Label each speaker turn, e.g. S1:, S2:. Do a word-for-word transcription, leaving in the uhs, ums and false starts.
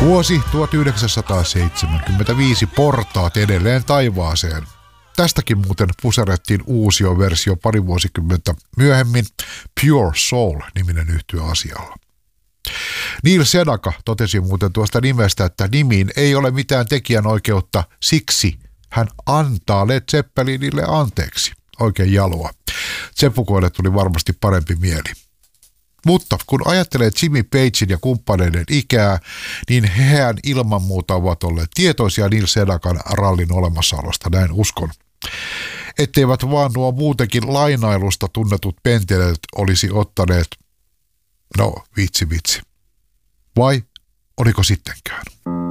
S1: Vuosi tuhatyhdeksänsataaseitsemänkymmentäviisi, portaat edelleen taivaaseen. Tästäkin muuten puserettiin uusioversio pari vuosikymmentä myöhemmin, Pure Soul-niminen yhtye asialla. Neil Sedaka totesi muuten tuosta nimestä, että nimiin ei ole mitään tekijänoikeutta, siksi hän antaa Led Zeppelinille anteeksi. Oikein jaloa. Tsepukoille tuli varmasti parempi mieli. Mutta kun ajattelee Jimmy Pagein ja kumppaneiden ikää, niin hehän ilman muuta ovat olleet tietoisia Neil Sedakan rallin olemassaolosta, näin uskon. Etteivät vaan nuo muutenkin lainailusta tunnetut penteleet olisi ottaneet, no vitsi vitsi. Vai oliko sittenkään?